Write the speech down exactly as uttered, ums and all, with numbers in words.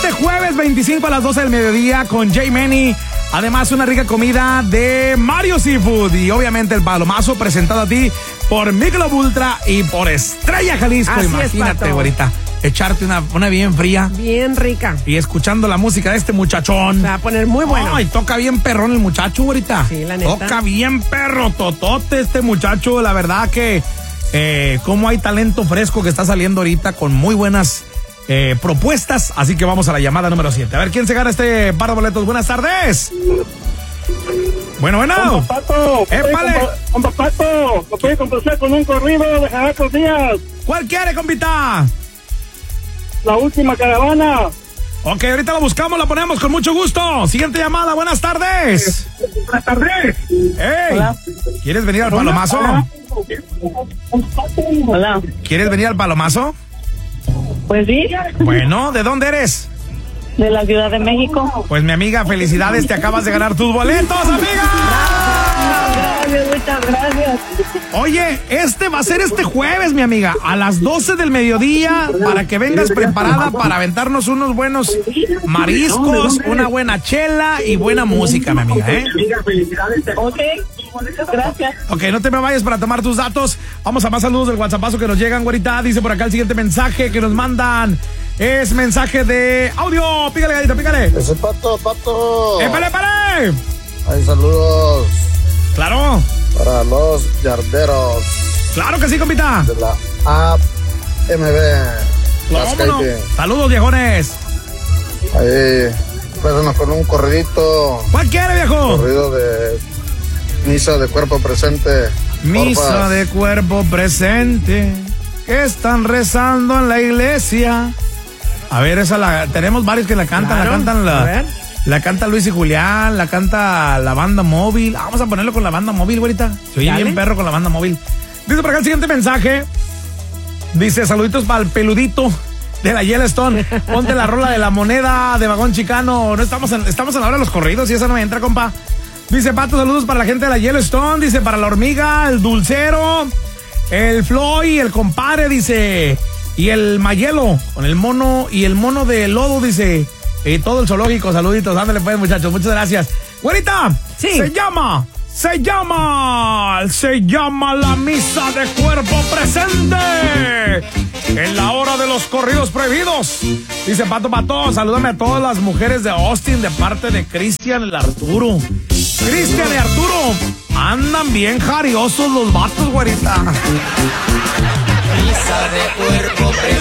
este jueves veinticinco a las doce del mediodía con Jay Manny. Además, una rica comida de Mario Seafood. Y obviamente el palomazo presentado a ti por Michelob Ultra y por Estrella Jalisco. Así Imagínate, es, güerita, echarte una, una bien fría. Bien rica. Y escuchando la música de este muchachón. Se va a poner muy bueno. Ay, toca bien perrón el muchacho, güerita. Sí, la neta. Toca bien perro, totote este muchacho. La verdad que eh, cómo hay talento fresco que está saliendo ahorita con muy buenas eh, propuestas. Así que vamos a la llamada número siete. A ver quién se gana este par de boletos. Buenas tardes. Bueno, bueno. Compa Pato, ¡Épale! Compa Pato, lo puede complacer con un corrido de Jaraco Díaz. ¿Cuál quiere, compita? La última caravana. Ok, ahorita la buscamos, la ponemos con mucho gusto. Siguiente llamada, buenas tardes. Buenas tardes. ¡Ey! Hola. ¿Quieres venir al palomazo? Hola. ¿Quieres venir al palomazo? Pues sí, Bueno, ¿de dónde eres? de la Ciudad de México. Pues mi amiga, felicidades, te acabas de ganar tus boletos, amiga. Gracias, muchas gracias. Oye, este va a ser este jueves, mi amiga, a las doce del mediodía, para que vengas preparada para aventarnos unos buenos mariscos, una buena chela y buena música, mi amiga, ¿eh? Ok, gracias. Ok, no te me vayas para tomar tus datos. Vamos a más saludos del WhatsAppazo que nos llegan, güerita. Dice por acá el siguiente mensaje que nos mandan. Es mensaje de audio. Pícale, gallita, pícale. Ese Pato, Pato. ¡Épale, épale! Hay saludos Claro, para los yarderos claro que sí, compita. de la A M B. ¿Cómo no? Saludos, viejones. Ahí, pésanos con un corridito. ¿Cuál quiere, viejo? Corrido de misa de cuerpo presente. Misa Porfas. de cuerpo presente, que están rezando en la iglesia. A ver, esa la tenemos varios que la cantan, Claro, la cantan a la, ver. la canta Luis y Julián, la canta la banda móvil. Ah, vamos a ponerlo con la banda móvil, güerita. Se oye Dale. bien perro con la banda móvil. Dice por acá el siguiente mensaje. Dice, saluditos para el peludito de la Yellowstone. Ponte la rola de la moneda de vagón chicano. No estamos en, estamos en la hora de los corridos y esa no me entra, compa. Dice, Pato, saludos para la gente de la Yellowstone. Dice, para la hormiga, el dulcero, el Floyd, el compadre, dice, y el Mayelo, con el mono, y el mono de lodo, dice, y todo el zoológico. Saluditos, ándale pues, muchachos, muchas gracias. Güerita, Sí. se llama, se llama, se llama la misa de cuerpo presente. En la hora de los corridos prohibidos. Dice Pato Pato, salúdame a todas las mujeres de Austin de parte de Cristian el Arturo. Cristian y Arturo andan bien jariosos los vatos, güerita. Misa de cuerpo presente.